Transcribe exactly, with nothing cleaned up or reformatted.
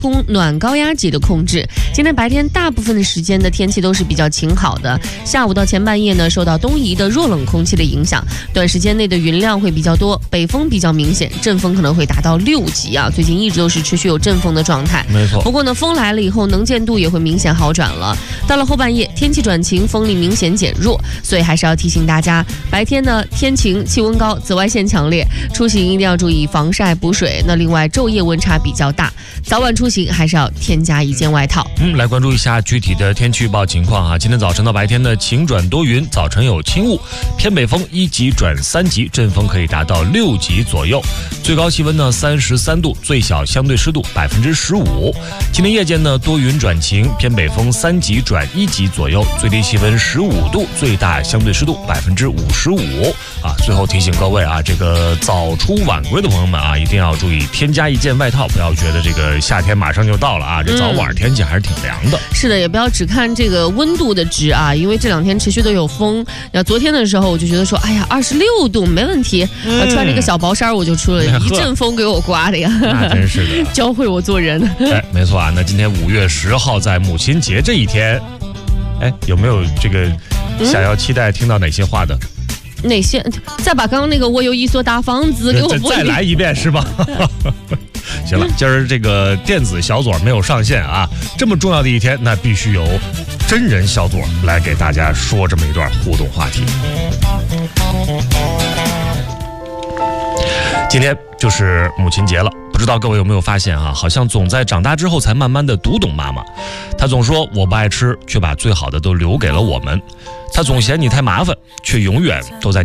空暖高压级的控制。今天白天大部分的时间的天气都是比较晴好的，下午到前半夜呢，受到东移的弱冷空气的影响，短时间内的云量会比较多，北风比较明显，阵风可能会达到六级啊。最近一直都是持续有阵风的状态， 没错。 不过呢，风来了以后，能见度也会明显好转了。到了后半夜，天气转晴，风力明显减弱，所以还是要提醒大家，白天呢天晴，气温高，紫外线强烈，出行一定要注意防晒补水。那另外昼夜温差比较大，早晚出行还是要添加一件外套。 嗯，来关注一下具体的天气预报情况啊。今天早晨到白天呢，晴转多云，早晨有轻雾，偏北风一级转三级，阵风可以达到六级左右，最高气温呢三十三度，最小相对湿度百分之十五。今天夜间呢多云转晴，偏北风三级转一级左右，最低气温十五度，最大相对湿度百分之五十五啊。最后提醒各位啊，这个早出晚归的朋友们啊，一定要注意添加一件外套，不要觉得这个夏天马上就到了啊，这早晚天气还是挺凉的。 嗯、是的，也不要只看这个温度的值啊，因为这两天持续都有风。那昨天的时候我就觉得说，哎呀，二十六度没问题，嗯、穿这个小薄衫我就出了一阵风给我刮的呀， 那真是的， 教会我做人。 哎，没错啊。那今天五月十号在母亲节这一天，哎，有没有这个想要期待听到哪些话的？ 嗯、哪些？再把刚刚那个我有一所大房子给我播再来一遍是吧？行了，今儿这个电子小左没有上线啊，这么重要的一天，那必须由真人小左来给大家说这么一段互动话题。今天就是母亲节了，不知道各位有没有发现啊，好像总在长大之后才慢慢的读懂妈妈。她总说我不爱吃，却把最好的都留给了我们；她总嫌你太麻烦，却永远都在